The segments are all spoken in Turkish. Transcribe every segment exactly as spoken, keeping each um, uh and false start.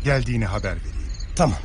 Geldiğini haber vereyim. Tamam.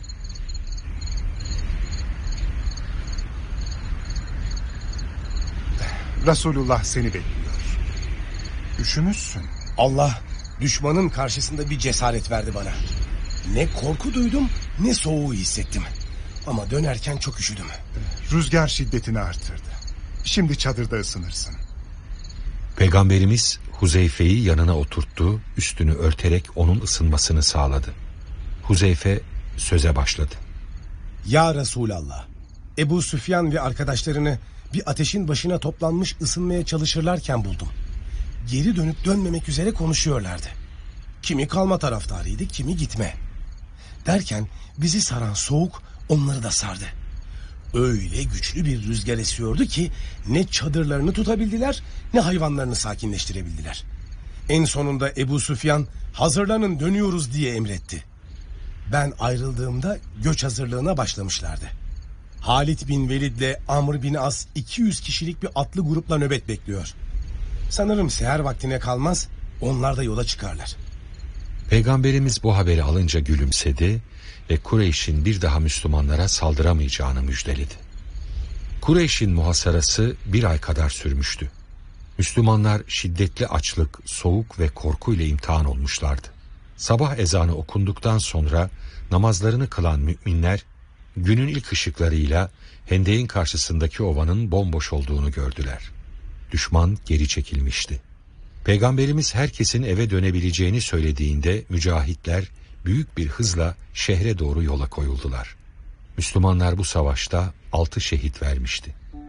Resulullah seni bekliyor. Üşümüşsün. Allah düşmanın karşısında bir cesaret verdi bana. Ne korku duydum ne soğuğu hissettim. Ama dönerken çok üşüdüm. Rüzgar şiddetini artırdı. Şimdi çadırda ısınırsın. Peygamberimiz Huzeyfe'yi yanına oturttu, üstünü örterek onun ısınmasını sağladı. Huzeyfe söze başladı. Ya Resulallah, Ebu Süfyan ve arkadaşlarını bir ateşin başına toplanmış ısınmaya çalışırlarken buldum. Geri dönüp dönmemek üzere konuşuyorlardı. Kimi kalma taraftarıydı, kimi gitme. Derken bizi saran soğuk onları da sardı. Öyle güçlü bir rüzgar esiyordu ki ne çadırlarını tutabildiler ne hayvanlarını sakinleştirebildiler. En sonunda Ebu Süfyan hazırlanın dönüyoruz diye emretti. Ben ayrıldığımda göç hazırlığına başlamışlardı. Halid bin Velid ile Amr bin As iki yüz kişilik bir atlı grupla nöbet bekliyor. Sanırım seher vaktine kalmaz onlar da yola çıkarlar. Peygamberimiz bu haberi alınca gülümsedi ve Kureyş'in bir daha Müslümanlara saldıramayacağını müjdeledi. Kureyş'in muhasarası bir ay kadar sürmüştü. Müslümanlar şiddetli açlık, soğuk ve korkuyla imtihan olmuşlardı. Sabah ezanı okunduktan sonra namazlarını kılan müminler günün ilk ışıklarıyla hendeğin karşısındaki ovanın bomboş olduğunu gördüler. Düşman geri çekilmişti. Peygamberimiz herkesin eve dönebileceğini söylediğinde mücahitler büyük bir hızla şehre doğru yola koyuldular. Müslümanlar bu savaşta altı şehit vermişti.